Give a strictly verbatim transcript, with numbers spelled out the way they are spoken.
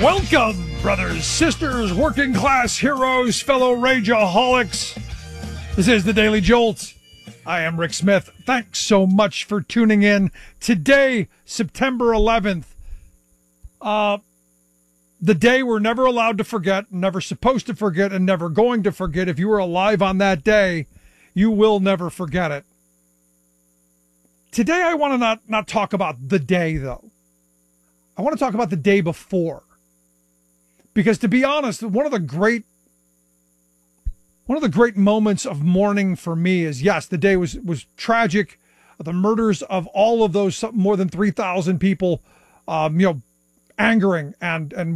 Welcome, brothers, sisters, working class heroes, fellow rageaholics. This is the Daily Jolt. I am Rick Smith. Thanks so much for tuning in. Today, September eleventh, uh, the day we're never allowed to forget, never supposed to forget, and never going to forget. If you were alive on that day, you will never forget it. Today, I want to not, not talk about the day, though. I want to talk about the day before. Because to be honest, one of the great one of the great moments of mourning for me is, yes, the day was was tragic. The murders of all of those more than three thousand people, um, you know, angering and and